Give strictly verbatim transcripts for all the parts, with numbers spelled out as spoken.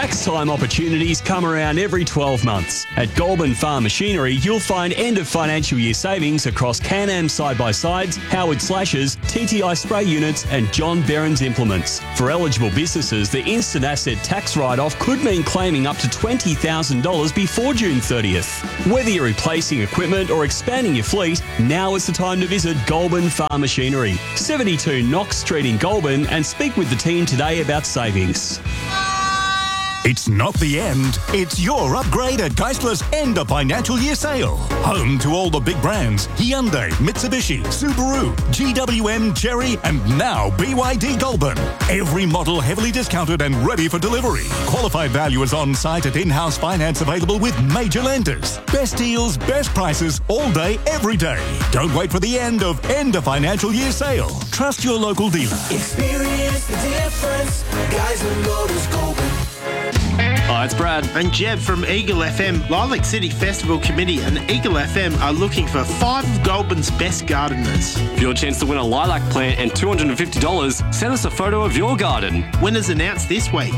Tax time opportunities come around every twelve months. At Goulburn Farm Machinery, you'll find end of financial year savings across Can-Am side-by-sides, Howard Slashers, T T I spray units and John Behrens implements. For eligible businesses, the instant asset tax write-off could mean claiming up to twenty thousand dollars before June thirtieth. Whether you're replacing equipment or expanding your fleet, now is the time to visit Goulburn Farm Machinery, seventy-two Knox Street in Goulburn, and speak with the team today about savings. It's not the end. It's your upgrade at Geistler's end of financial year sale. Home to all the big brands: Hyundai, Mitsubishi, Subaru, G W M, Chery, and now B Y D Goulburn. Every model heavily discounted and ready for delivery. Qualified valuers on site at in-house finance available with major lenders. Best deals, best prices, all day, every day. Don't wait for the end of end of financial year sale. Trust your local dealer. Experience the difference. Geisler Motors Goulburn. Hi, it's Brad. And Jeb from Eagle F M. Lilac City Festival Committee and Eagle F M are looking for five of Goulburn's best gardeners. For your chance to win a lilac plant and two hundred fifty dollars, send us a photo of your garden. Winners announced this week.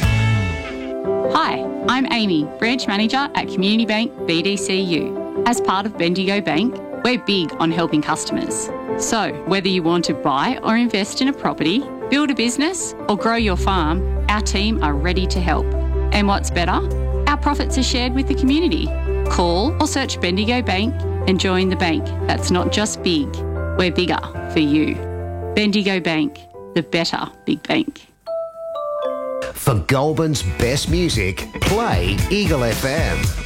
Hi, I'm Amy, Branch Manager at Community Bank B D C U. As part of Bendigo Bank, we're big on helping customers. So, whether you want to buy or invest in a property, build a business or grow your farm, our team are ready to help. And what's better? Our profits are shared with the community. Call or search Bendigo Bank and join the bank that's not just big, we're bigger for you. Bendigo Bank, the better big bank. For Goulburn's best music, play Eagle F M.